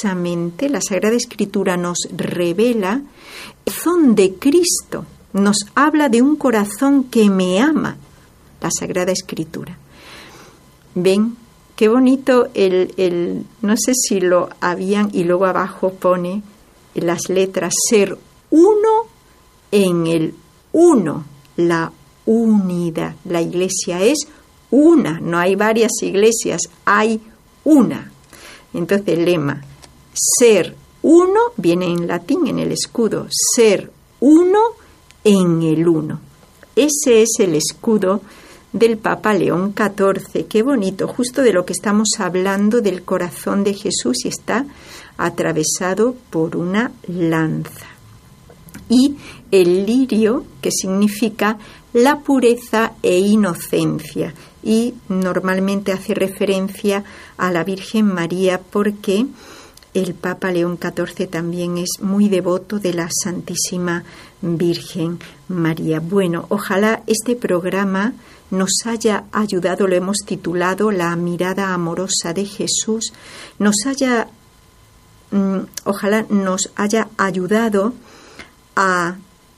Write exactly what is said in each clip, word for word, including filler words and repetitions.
precisamente la Sagrada Escritura nos revela el corazón de Cristo, nos habla de un corazón que me ama, la Sagrada Escritura. ¿Ven? Qué bonito el, el, no sé si lo habían, y luego abajo pone las letras, ser uno en el uno, la unidad. La iglesia es una, no hay varias iglesias, hay una. Entonces el lema, ser uno, viene en latín en el escudo, ser uno en el uno. Ese es el escudo del Papa León catorce. Qué bonito, justo de lo que estamos hablando, del corazón de Jesús, y está atravesado por una lanza. Y el lirio, que significa la pureza e inocencia, y normalmente hace referencia a la Virgen María, porque el Papa León catorce también es muy devoto de la Santísima Virgen María. Bueno, ojalá este programa nos haya ayudado, lo hemos titulado La mirada amorosa de Jesús, nos haya, mmm, ojalá nos haya ayudado a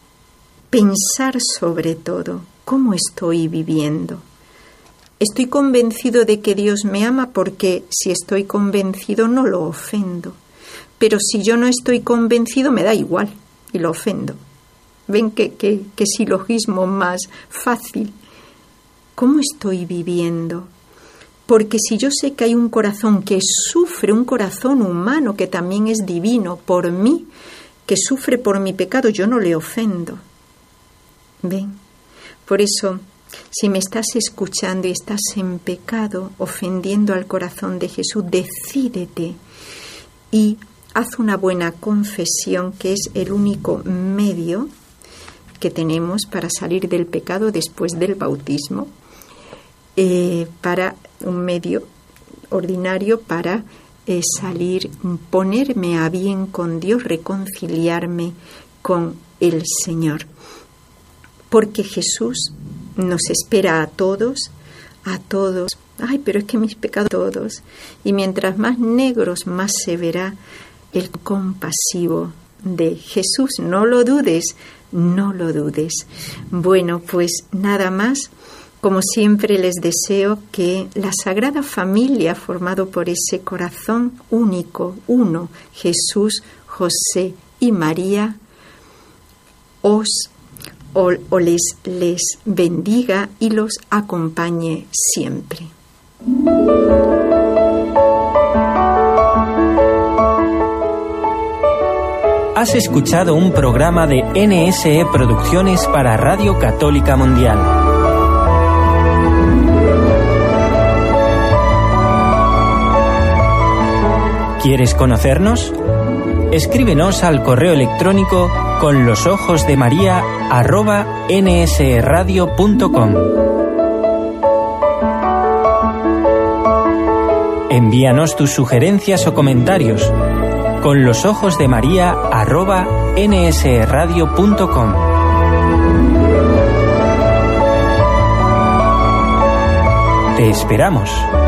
pensar sobre todo, ¿cómo estoy viviendo? Estoy convencido de que Dios me ama, porque si estoy convencido no lo ofendo. Pero si yo no estoy convencido me da igual y lo ofendo. ¿Ven qué, qué, qué silogismo más fácil? ¿Cómo estoy viviendo? Porque si yo sé que hay un corazón que sufre, un corazón humano que también es divino por mí, que sufre por mi pecado, yo no le ofendo. ¿Ven? Por eso, si me estás escuchando y estás en pecado, ofendiendo al corazón de Jesús, decídete y haz una buena confesión, que es el único medio que tenemos para salir del pecado después del bautismo, eh, para un medio ordinario para eh, salir, ponerme a bien con Dios, reconciliarme con el Señor. Porque Jesús nos espera a todos, a todos. Ay, pero es que mis pecados todos. Y mientras más negros, más se verá el compasivo de Jesús. No lo dudes, no lo dudes. Bueno, pues nada más. Como siempre les deseo que la Sagrada Familia, formado por ese corazón único, uno, Jesús, José y María, os O, o les, les bendiga y los acompañe siempre. Has escuchado un programa de N S E Producciones para Radio Católica Mundial. ¿Quieres conocernos? Escríbenos al correo electrónico con los ojos de María arroba nsradio punto com. Envíanos tus sugerencias o comentarios con los ojos de María arroba nsradio punto com. Te esperamos.